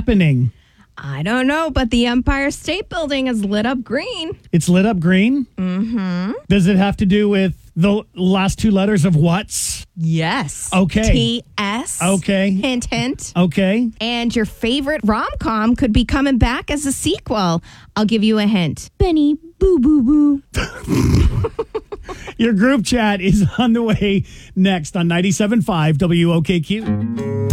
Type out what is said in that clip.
happening? I don't know, but the Empire State Building is lit up green. It's lit up green? Mm-hmm. Does it have to do with the last two letters of what's? Yes. Okay. T-S. Okay. Hint, hint. Okay. And your favorite rom-com could be coming back as a sequel. I'll give you a hint. Benny Boo Boo Boo. Your group chat is on the way next on 97.5 WOKQ.